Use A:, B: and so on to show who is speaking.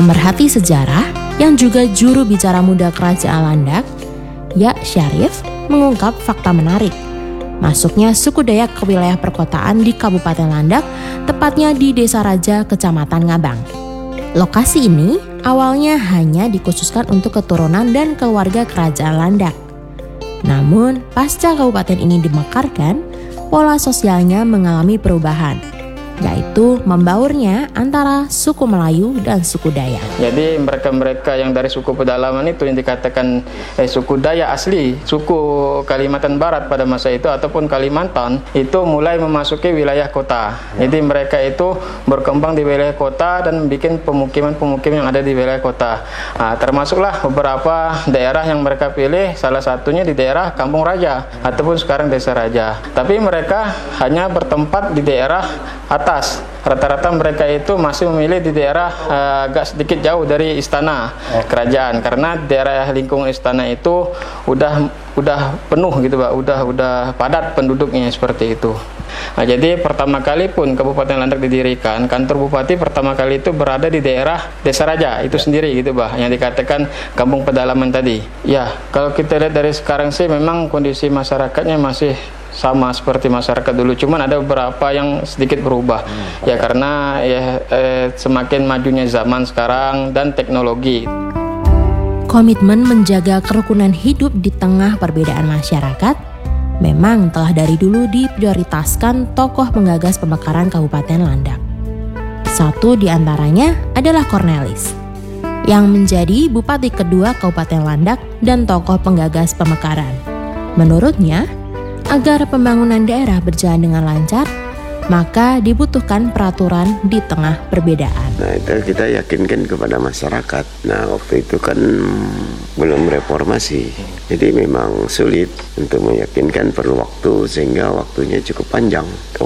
A: Pemerhati sejarah yang juga juru bicara muda Kerajaan Landak, Ya Syarif, mengungkap fakta menarik. Masuknya suku Dayak ke wilayah perkotaan di Kabupaten Landak, tepatnya di Desa Raja, Kecamatan Ngabang. Lokasi ini awalnya hanya dikhususkan untuk keturunan dan keluarga Kerajaan Landak. Namun, pasca kabupaten ini dimekarkan, pola sosialnya mengalami perubahan, yaitu membaurnya antara suku Melayu dan suku Dayak.
B: Jadi mereka-mereka yang dari suku pedalaman itu yang dikatakan suku Dayak asli, suku Kalimantan Barat pada masa itu ataupun Kalimantan, itu mulai memasuki wilayah kota. Jadi mereka itu berkembang di wilayah kota dan bikin pemukiman-pemukiman yang ada di wilayah kota. Nah, termasuklah beberapa daerah yang mereka pilih, salah satunya di daerah Kampung Raja ataupun sekarang Desa Raja. Tapi mereka hanya bertempat di daerah atas. Rata-rata mereka itu masih memilih di daerah agak sedikit jauh dari istana kerajaan, karena daerah lingkungan istana itu udah penuh gitu Pak, udah padat penduduknya seperti itu. Nah, jadi pertama kali pun Kabupaten Landak didirikan, kantor bupati pertama kali itu berada di daerah Desa Raja itu sendiri gitu Pak, yang dikatakan kampung pedalaman tadi. Ya, kalau kita lihat dari sekarang sih memang kondisi masyarakatnya masih sama seperti masyarakat dulu, cuman ada beberapa yang sedikit berubah. Ya karena semakin majunya zaman sekarang dan teknologi.
A: Komitmen menjaga kerukunan hidup di tengah perbedaan masyarakat memang telah dari dulu diprioritaskan tokoh penggagas pemekaran Kabupaten Landak. Satu di antaranya adalah Cornelis, yang menjadi bupati kedua Kabupaten Landak dan tokoh penggagas pemekaran. Menurutnya, agar pembangunan daerah berjalan dengan lancar, maka dibutuhkan peraturan di tengah perbedaan.
C: Nah, itu kita yakinkan kepada masyarakat. Nah, waktu itu kan belum reformasi, jadi memang sulit untuk meyakinkan, perlu waktu, sehingga waktunya cukup panjang.